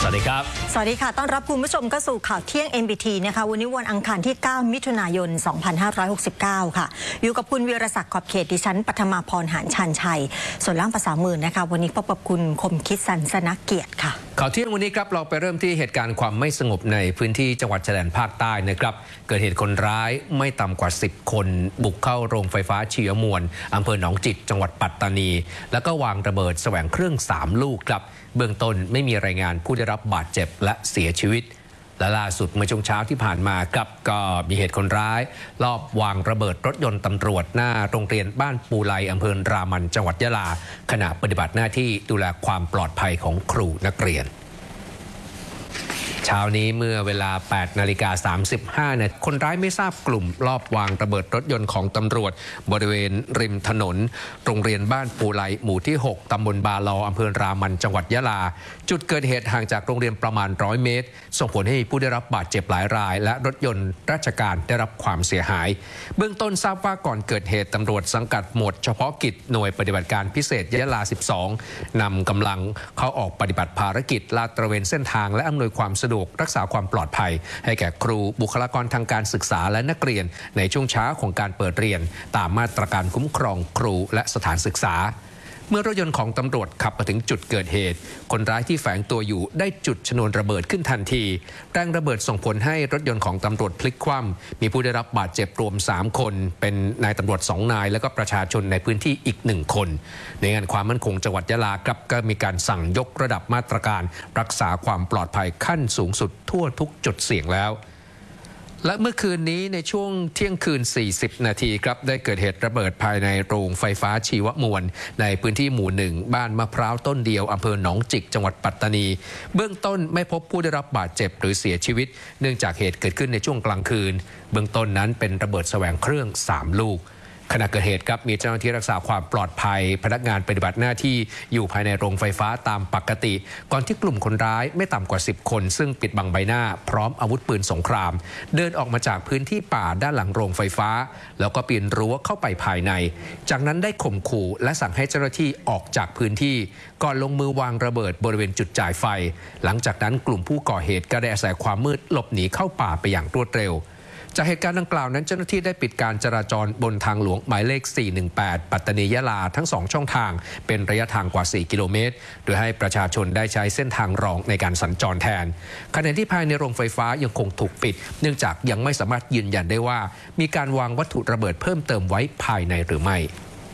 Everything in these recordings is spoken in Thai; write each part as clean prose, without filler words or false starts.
วัสดีครับสวัสดีค่ะต้อนรับคุณผู้ชมเข้าสู่ข่าวเที่ยง NBT นะคะวันนี้วันอังคารที่ 9 มิถุนายน 2569 ค่ะอยู่กับคุณวีรศักดิ์ขอบเขตดิฉันปฐมาพรหานชันชัยส่วนล่างภาษามือนะคะวันนี้พบกับคุณคมคิดสันสนเกียรติค่ะข่าวเที่ยงวันนี้ครับเราไปเริ่มที่เหตุการณ์ความไม่สงบในพื้นที่จังหวัดชายแดนภาคใต้นะครับเกิดเหตุคนร้ายไม่ต่ำกว่า10คนบุกเข้าโรงไฟฟ้าชีวมวลอำเภอหนองจิกจังหวัดปัตตานีแล้วก็วางระเบิดแสวงเครื่อง3ลูกครับเบื้องต้นไม่มีรายงานผู้ได้รับบาดเจ็บและเสียชีวิตและล่าสุดเมื่อช่วงเช้าที่ผ่านมาครับก็มีเหตุคนร้ายลอบวางระเบิดรถยนต์ตำรวจหน้าโรงเรียนบ้านปูไลอำเภอรามันจังหวัดยะลาขณะปฏิบัติหน้าที่ดูแลความปลอดภัยของครูนักเรียนเช้านี้เมื่อเวลา 8:35 น.คนร้ายไม่ทราบกลุ่มลอบวางระเบิดรถยนต์ของตำรวจบริเวณริมถนนโรงเรียนบ้านปูไลหมู่ที่ 6 ตำบลบาลออำเภอรามันจังหวัดยะลาจุดเกิดเหตุห่างจากโรงเรียนประมาณ100 เมตรส่งผลให้ผู้ได้รับบาดเจ็บหลายรายและรถยนต์ราชการได้รับความเสียหายเบื้องต้นทราบว่าก่อนเกิดเหตุตำรวจสังกัดหมวดเฉพาะกิจหน่วยปฏิบัติการพิเศษยะลา 12 นำกำลังเข้าออกปฏิบัติภารกิจลาดตระเวนเส้นทางและอำนวยความสะดวกรักษาความปลอดภัยให้แก่ครูบุคลากรทางการศึกษาและนักเรียนในช่วงเช้าของการเปิดเรียนตามมาตรการคุ้มครองครูและสถานศึกษาเมื่อรถยนต์ของตำรวจขับมาถึงจุดเกิดเหตุคนร้ายที่แฝงตัวอยู่ได้จุดชนวนระเบิดขึ้นทันทีแรงระเบิดส่งผลให้รถยนต์ของตำรวจพลิกคว่ำมีผู้ได้รับบาดเจ็บรวม3คนเป็นนายตำรวจ2นายและก็ประชาชนในพื้นที่อีก1คนในงานความมั่นคงจังหวัดยะลาครับก็มีการสั่งยกระดับมาตรการรักษาความปลอดภัยขั้นสูงสุดทั่วทุกจุดเสี่ยงแล้วและเมื่อคืนนี้ในช่วงเที่ยงคืน40 นาทีครับได้เกิดเหตุระเบิดภายในโรงไฟฟ้าชีวมวลในพื้นที่หมู่ 1บ้านมะพร้าวต้นเดียวอำเภอหนองจิกจังหวัดปัตตานีเบื้องต้นไม่พบผู้ได้รับบาดเจ็บหรือเสียชีวิตเนื่องจากเหตุเกิดขึ้นในช่วงกลางคืนเบื้องต้นนั้นเป็นระเบิดแสวงเครื่อง3ลูกขณะเกิดเหตุครับมีเจ้าหน้าที่รักษาความปลอดภัยพนักงานปฏิบัติหน้าที่อยู่ภายในโรงไฟฟ้าตามปกติก่อนที่กลุ่มคนร้ายไม่ต่ำกว่า10คนซึ่งปิดบังใบหน้าพร้อมอาวุธปืนสงครามเดินออกมาจากพื้นที่ป่าด้านหลังโรงไฟฟ้าแล้วก็ปีนรั้วเข้าไปภายในจากนั้นได้ข่มขู่และสั่งให้เจ้าหน้าที่ออกจากพื้นที่ก่อนลงมือวางระเบิดบริเวณจุดจ่ายไฟหลังจากนั้นกลุ่มผู้ก่อเหตุก็ได้อาศัยความมืดหลบหนีเข้าป่าไปอย่างรวดเร็วจากเหตุการณ์ดังกล่าวนั้นเจ้าหน้าที่ได้ปิดการจราจรบนทางหลวงหมายเลข 418 ปัตตานียะลาทั้ง2ช่องทางเป็นระยะทางกว่า4 กิโลเมตรโดยให้ประชาชนได้ใช้เส้นทางรองในการสัญจรแทนขณะที่ภายในโรงไฟฟ้ายังคงถูกปิดเนื่องจากยังไม่สามารถยืนยันได้ว่ามีการวางวัตถุระเบิดเพิ่มเติมไว้ภายในหรือไม่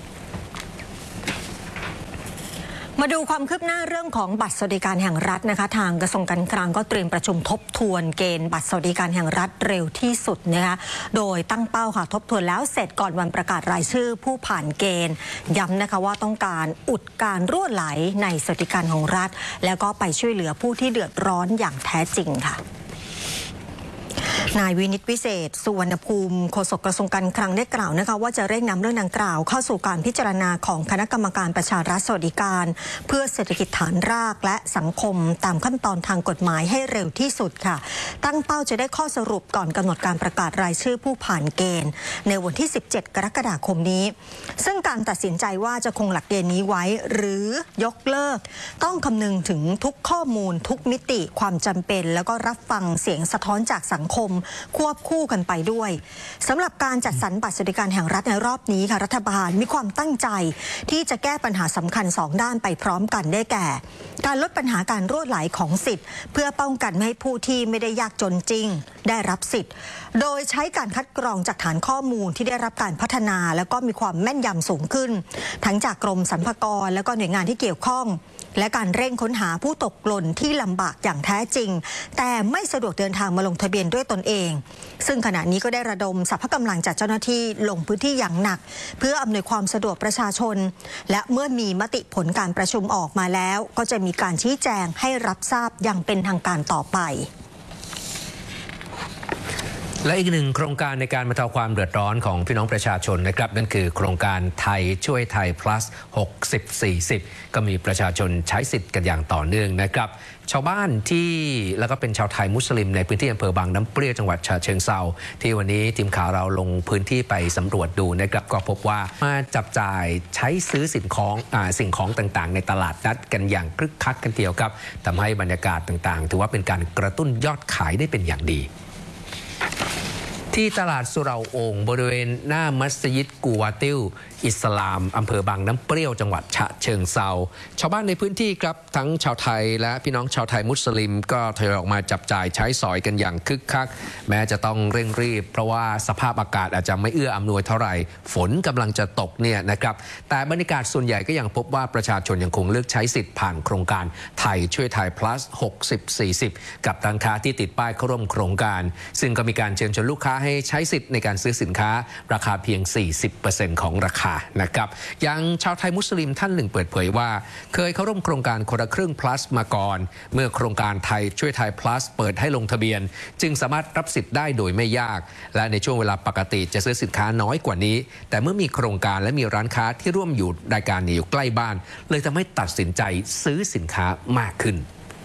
มาดูความคืบหน้าเรื่องของบัตรสวัสดิการแห่งรัฐนะคะทางกระทรวงการคลังก็เตรียมประชุมทบทวนเกณฑ์บัตรสวัสดิการแห่งรัฐเร็วที่สุดนะคะโดยตั้งเป้าค่ะทบทวนแล้วเสร็จก่อนวันประกาศรายชื่อผู้ผ่านเกณฑ์ย้ำนะคะว่าต้องการอุดการรั่วไหลในสวัสดิการของรัฐแล้วก็ไปช่วยเหลือผู้ที่เดือดร้อนอย่างแท้จริงค่ะนายวินิตวิเศษสุวรรณภูมิโฆษกกระทรวงการคลังได้กล่าวนะคะว่าจะเร่งนำเรื่องดังกล่าวเข้าสู่การพิจารณาของคณะกรรมการประชารัฐสวัสดิการเพื่อเศรษฐกิจฐานรากและสังคมตามขั้นตอนทางกฎหมายให้เร็วที่สุดค่ะตั้งเป้าจะได้ข้อสรุปก่อนกำหนดการประกาศรายชื่อผู้ผ่านเกณฑ์ในวันที่17 กรกฎาคมนี้ซึ่งการตัดสินใจว่าจะคงหลักเกณฑ์นี้ไว้หรือยกเลิกต้องคำนึงถึงทุกข้อมูลทุกมิติความจำเป็นแล้วก็รับฟังเสียงสะท้อนจากสังคมควบคู่กันไปด้วยสำหรับการจัดสรรบัตรสวัสดิการแห่งรัฐในรอบนี้ค่ะรัฐบาลมีความตั้งใจที่จะแก้ปัญหาสำคัญ2ด้านไปพร้อมกันได้แก่การลดปัญหาการรั่วไหลของสิทธิ์เพื่อป้องกันไม่ให้ผู้ที่ไม่ได้ยากจนจริงได้รับสิทธิ์โดยใช้การคัดกรองจากฐานข้อมูลที่ได้รับการพัฒนาแล้วก็มีความแม่นยำสูงขึ้นทั้งจากกรมสรรพากรและก็หน่วยงานที่เกี่ยวข้องและการเร่งค้นหาผู้ตกหล่นที่ลำบากอย่างแท้จริงแต่ไม่สะดวกเดินทางมาลงทะเบียนด้วยตนเองซึ่งขณะนี้ก็ได้ระดมสรรพกำลังจากเจ้าหน้าที่ลงพื้นที่อย่างหนักเพื่ออำนวยความสะดวกประชาชนและเมื่อมีมติผลการประชุมออกมาแล้วก็จะมีการชี้แจงให้รับทราบอย่างเป็นทางการต่อไปและอีกหนึ่งโครงการในการบรรเทาความเดือดร้อนของพี่น้องประชาชนนะครับนั่นคือโครงการไทยช่วยไทย plus 60-40 ก็มีประชาชนใช้สิทธิ์กันอย่างต่อเนื่องนะครับชาวบ้านที่แล้วก็เป็นชาวไทยมุสลิมในพื้นที่อำเภอบางน้ำเปรี้ยวจังหวัดฉะเชิงเทราที่วันนี้ทีมข่าวเราลงพื้นที่ไปสำรวจดูนะครับก็พบว่ามาจับจ่ายใช้ซื้อสิ่งของต่างๆในตลาดนัดกันอย่างคึกคักกันเดียวครับทำให้บรรยากาศต่างๆถือว่าเป็นการกระตุ้นยอดขายได้เป็นอย่างดีที่ตลาดสุเหร่าโองบริเวณหน้ามัสยิดกูวาติลอิสลามอำเภอบางน้ำเปรี้ยวจังหวัดฉะเชิงเทราชาวบ้านในพื้นที่ครับทั้งชาวไทยและพี่น้องชาวไทยมุสลิมก็ทยอยออกมาจับจ่ายใช้สอยกันอย่างคึกคักแม้จะต้องเร่งรีบเพราะว่าสภาพอากาศอาจจะไม่เอื้ออำนวยเท่าไหร่ฝนกำลังจะตกเนี่ยนะครับแต่บรรยากาศส่วนใหญ่ก็ยังพบว่าประชาชนยังคงเลือกใช้สิทธิ์ผ่านโครงการไทยช่วยไทย plus 60-40 กับร้านค้าที่ติดป้ายเข้าร่วมโครงการซึ่งก็มีการเชิญชวนลูกค้าให้ใช้สิทธิ์ในการซื้อสินค้าราคาเพียง 40% ของราคานะครับอย่างชาวไทยมุสลิมท่านหนึ่งเปิดเผยว่าเคยเข้าร่วมโครงการคนละครึ่ง plus มาก่อนเมื่อโครงการไทยช่วยไทย plus เปิดให้ลงทะเบียนจึงสามารถรับสิทธิ์ได้โดยไม่ยากและในช่วงเวลาปกติจะซื้อสินค้าน้อยกว่านี้แต่เมื่อมีโครงการและมีร้านค้าที่ร่วมอยู่รายการนี้อยู่ใกล้บ้านเลยทำให้ตัดสินใจซื้อสินค้ามากขึ้น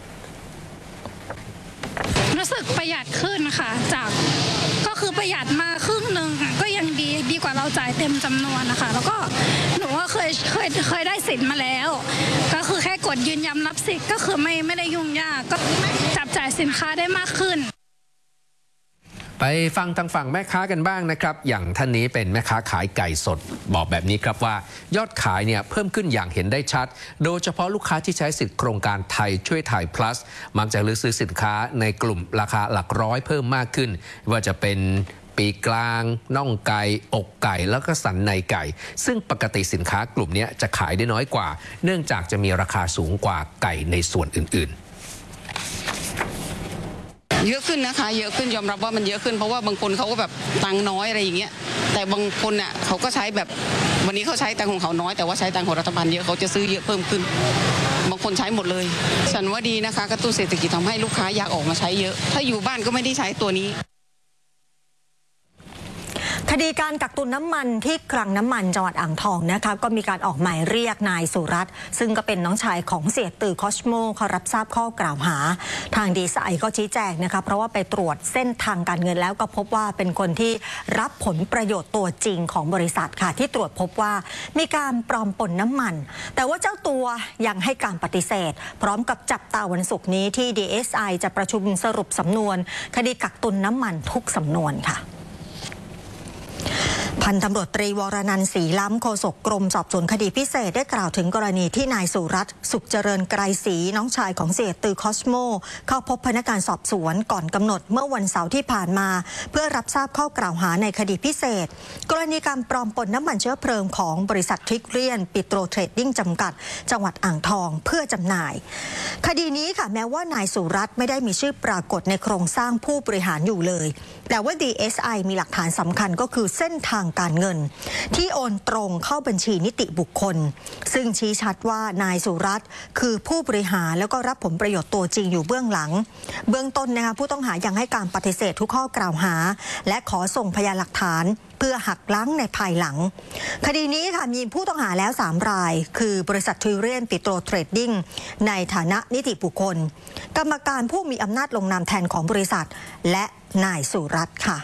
รู้สึกประหยัดขึ้นค่ะจากก็คือประหยัดมาครึ่งหนึ่งก็ยังดีกว่าเราจ่ายเต็มจำนวนนะคะแล้วก็หนูก็เคยได้สิทธิ์มาแล้วก็คือแค่กดยืนยันรับสิทธิ์ก็คือไม่ได้ยุ่งยากก็จับจ่ายสินค้าได้มากขึ้นไปฟังทางฝั่งแม่ค้ากันบ้างนะครับอย่างท่านนี้เป็นแม่ค้าขายไก่สดบอกแบบนี้ครับว่ายอดขายเนี่ยเพิ่มขึ้นอย่างเห็นได้ชัดโดยเฉพาะลูกค้าที่ใช้สิทธิ์โครงการไทยช่วยไทย plus มักจะเลือกซื้อสินค้าในกลุ่มราคาหลักร้อยเพิ่มมากขึ้นว่าจะเป็นปีกกลางน่องไก่อกไก่แล้วก็สันในไก่ซึ่งปกติสินค้ากลุ่มนี้จะขายได้น้อยกว่าเนื่องจากจะมีราคาสูงกว่าไก่ในส่วนอื่นๆเยอะขึ้นนะคะเยอะขึ้นยอมรับว่ามันเยอะขึ้นเพราะว่าบางคนเขาก็แบบตังน้อยอะไรอย่างเงี้ยแต่บางคนน่ะเขาก็ใช้แบบวันนี้เขาใช้ตังของเขาน้อยแต่ว่าใช้ตังของรัฐบาลเยอะเขาจะซื้อเยอะเพิ่มขึ้นบางคนใช้หมดเลยฉันว่าดีนะคะกระตุ้นเศรษฐกิจทำให้ลูกค้าอยากออกมาใช้เยอะถ้าอยู่บ้านก็ไม่ได้ใช้ตัวนี้คดีการกักตุนน้ำมันที่คลังน้ำมันจังหวัดอ่างทองนะคะก็มีการออกหมายเรียกนายสุรัตน์ซึ่งก็เป็นน้องชายของเสียตือคอสโมเขารับทราบข้อกล่าวหาทางดีไซน์ก็ชี้แจงนะคะเพราะว่าไปตรวจเส้นทางการเงินแล้วก็พบว่าเป็นคนที่รับผลประโยชน์ตัวจริงของบริษัทค่ะที่ตรวจพบว่ามีการปลอมปนน้ำมันแต่ว่าเจ้าตัวยังให้การปฏิเสธพร้อมกับจับตาวันศุกร์นี้ที่ DSI จะประชุมสรุปสำนวนคดีกักตุนน้ำมันทุกสำนวนค่ะพันตำรวจตรีวรนันท์ศรีล้ำโฆษกกรมสอบสวนคดีพิเศษได้กล่าวถึงกรณีที่นายสุรัตน์สุขเจริญไกรศรีน้องชายของเสียตือคอสโมเข้าพบพนักงานสอบสวนก่อนกำหนดเมื่อวันเสาร์ที่ผ่านมาเพื่อรับทราบข้อกล่าวหาในคดีพิเศษกรณีการปลอมปนน้ำมันเชื้อเพลิงของบริษัททริกเรียนปิโตรเทรดดิ้งจำกัดจังหวัดอ่างทองเพื่อจำหน่ายคดีนี้ค่ะแม้ว่านายสุรัตน์ไม่ได้มีชื่อปรากฏในโครงสร้างผู้บริหารอยู่เลยแต่ว่า DSI มีหลักฐานสำคัญก็คือเส้นทางการเงินที่โอนตรงเข้าบัญชีนิติบุคคลซึ่งชี้ชัดว่านายสุรัตน์คือผู้บริหารแล้วก็รับผลประโยชน์ตัวจริงอยู่เบื้องหลังเบื้องต้นนะคะผู้ต้องหายังให้การปฏิเสธทุกข้อกล่าวหาและขอส่งพยานหลักฐานเพื่อหักล้างในภายหลังคดีนี้ค่ะมีผู้ต้องหาแล้ว3รายคือบริษัททริเรียนปิโตรเทรดดิ้งในฐานะนิติบุคคลกรรมการผู้มีอำนาจลงนามแทนของบริษัทและนายสุรัตน์ค่ะ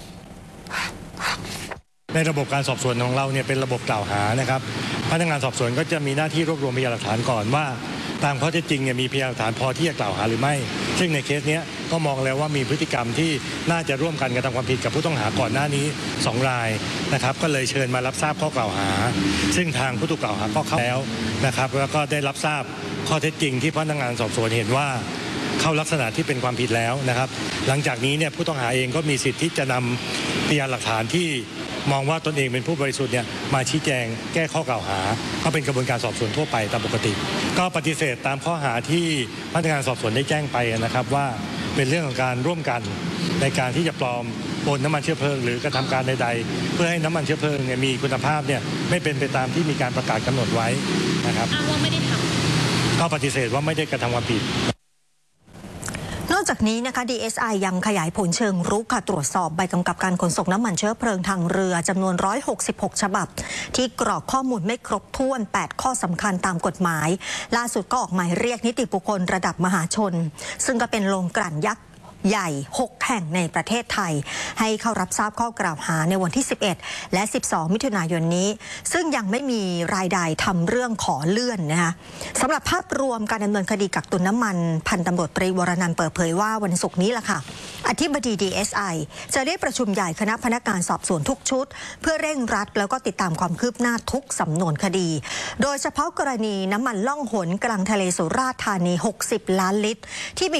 ในระบบการสอบสวนของเราเนี่ยเป็นระบบกล่าวหานะครับพนักงานสอบสวนก็จะมีหน้าที่รวบรวมพยานหลักฐานก่อนว่าตามข้อเท็จจริงเนี่ยมีพยานหลักฐานพอที่จะกล่าวหาหรือไม่ซึ่งในเคสนี้ก็มองแล้วว่ามีพฤติกรรมที่น่าจะร่วมกันกระทำความผิดกับผู้ต้องหาก่อนหน้านี้2รายนะครับก็เลยเชิญมารับทราบข้อกล่าวหาซึ่งทางผู้ถูกกล่าวหาก็เข้าแล้วนะครับแล้วก็ได้รับทราบข้อเท็จจริงที่พนักงานสอบสวนเห็นว่าเข้าลักษณะที่เป็นความผิดแล้วนะครับหลังจากนี้เนี่ยผู้ต้องหาเองก็มีสิทธิ์ที่จะนำพยานหลักฐานที่มองว่าตนเองเป็นผู้บริสุทธิ์เนี่ยมาชี้แจงแก้ข้อกล่าวหาก็เป็นกระบวนการสอบสวนทั่วไปตามปกติก็ปฏิเสธตามข้อหาที่พนักงานสอบสวนได้แจ้งไปนะครับว่าเป็นเรื่องของการร่วมกันในการที่จะปลอมปนน้ำมันเชื้อเพลิงหรือกระทำการใดๆเพื่อให้น้ำมันเชื้อเพลิงเนี่ยมีคุณภาพเนี่ยไม่เป็นไปตามที่มีการประกาศกำหนดไว้นะครับอ้างว่าไม่ได้ทำก็ปฏิเสธว่าไม่ได้กระทำความผิดนอกจากนี้นะคะ DSI ยังขยายผลเชิงรุกค่ะตรวจสอบใบกำกับการขนส่งน้ำมันเชื้อเพลิงทางเรือจำนวน166ฉบับที่กรอกข้อมูลไม่ครบถ้วน8ข้อสำคัญตามกฎหมายล่าสุดก็ออกหมายเรียกนิติบุคคลระดับมหาชนซึ่งก็เป็นโรงกลั่นยักษ์ใหญ่6แห่งในประเทศไทยให้เข้ารับทราบข้อกล่าวหาในวันที่11และ12มิถุนายนนี้ซึ่งยังไม่มีรายใดทำเรื่องขอเลื่อนนะคะสำหรับภาพรวมการดำเนินคดีกักตุนน้ำมันพันตำรวจตรีวรนันท์เปิดเผยว่าวันศุกร์นี้ล่ะค่ะอธิบดี DSI จะเรียกประชุมใหญ่คณะพนักงานสอบสวนทุกชุดเพื่อเร่งรัดแล้วก็ติดตามความคืบหน้าทุกสำนวนคดีโดยเฉพาะกรณีน้ำมันล่องหนกลางทะเลสุราษฎร์ธานี60ล้านลิตรที่มี